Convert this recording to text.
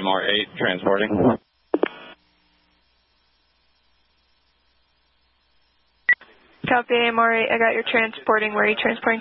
AMR8 transporting. Copy AMR8, I got your transporting. Where are you transporting